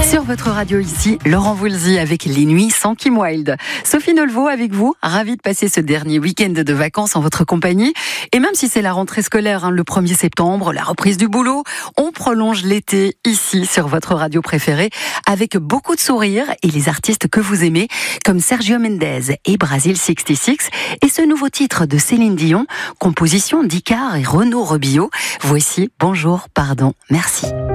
Sur votre radio ici, Laurent Voulzy avec Les Nuits sans Kim Wilde. Sophie Nolveau avec vous, ravie de passer ce dernier week-end de vacances en votre compagnie. Et même si c'est la rentrée scolaire, le 1er septembre, la reprise du boulot, on prolonge l'été ici sur votre radio préférée avec beaucoup de sourires et les artistes que vous aimez comme Sergio Mendes et Brasil 66 et ce nouveau titre de Céline Dion, composition d'Icare et Renaud Robillot. Voici Bonjour, pardon, merci.